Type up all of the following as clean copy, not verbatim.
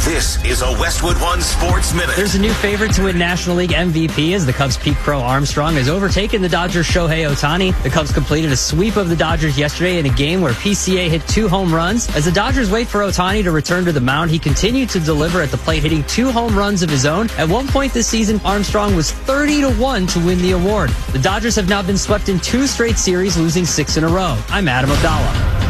This is a Westwood One Sports Minute. There's a new favorite to win National League MVP as the Cubs' Pete Crow Armstrong has overtaken the Dodgers' Shohei Ohtani. The Cubs completed a sweep of the Dodgers yesterday in a game where PCA hit 2 home runs. As the Dodgers wait for Ohtani to return to the mound, he continued to deliver at the plate, hitting 2 home runs of his own. At one point this season, Armstrong was 30-1 to win the award. The Dodgers have now been swept in 2 straight series, losing 6 in a row. I'm Adam Abdallah.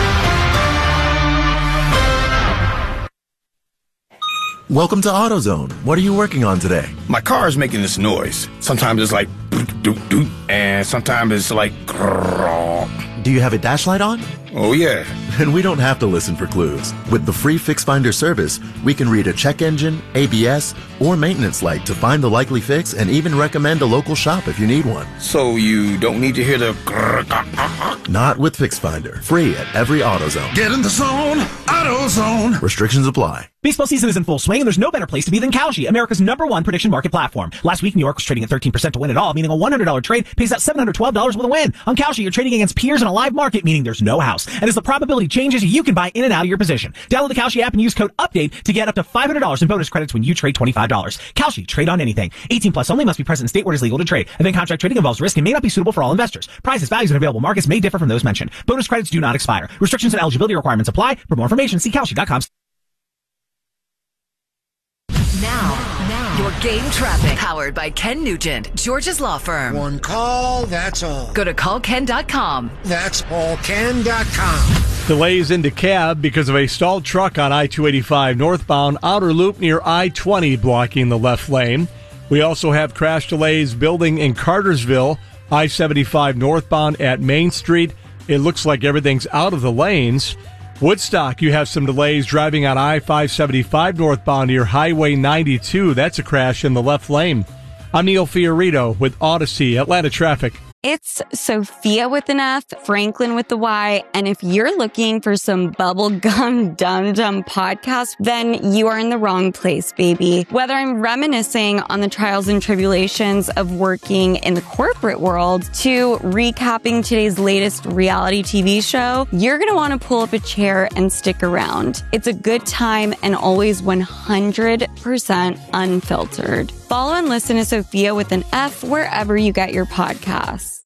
Welcome to AutoZone. What are you working on today? My car is making this noise. Sometimes it's like doot doot, and sometimes it's like grrr. Do you have a dash light on? Oh yeah. And we don't have to listen for clues. With the free Fix Finder service, we can read a check engine, ABS, or maintenance light to find the likely fix and even recommend a local shop if you need one. So you don't need to hear the grrr. Not with Fix Finder. Free at every AutoZone. Get in the zone, AutoZone. Restrictions apply. Baseball season is in full swing, and there's no better place to be than Kalshi, America's #1 prediction market platform. Last week, New York was trading at 13% to win it all, meaning a $100 trade pays out $712 with a win. On Kalshi, you're trading against peers in a live market, meaning there's no house. And as the probability changes, you can buy in and out of your position. Download the Kalshi app and use code UPDATE to get up to $500 in bonus credits when you trade $25. Kalshi, trade on anything. 18 plus only, must be present in state where it is legal to trade. Event contract trading involves risk and may not be suitable for all investors. Prices, values, and available markets may differ from those mentioned. Bonus credits do not expire. Restrictions and eligibility requirements apply. For more information, see Kalshi.com. Now, your game traffic. Powered by Ken Nugent, George's Law Firm. One call, that's all. Go to callken.com. That's allken.com. Delays in DeKalb because of a stalled truck on I-285 northbound outer loop near I-20 blocking the left lane. We also have crash delays building in Cartersville, I-75 northbound at Main Street. It looks like everything's out of the lanes. Woodstock, you have some delays driving on I-575 northbound near Highway 92. That's a crash in the left lane. I'm Neil Fiorito with Odyssey Atlanta Traffic. It's Sophia with an F, Franklin with the Y, and if you're looking for some bubblegum dum-dum podcast, then you are in the wrong place, baby. Whether I'm reminiscing on the trials and tribulations of working in the corporate world to recapping today's latest reality TV show, you're going to want to pull up a chair and stick around. It's a good time and always 100% unfiltered. Follow and listen to Sophia with an F wherever you get your podcasts.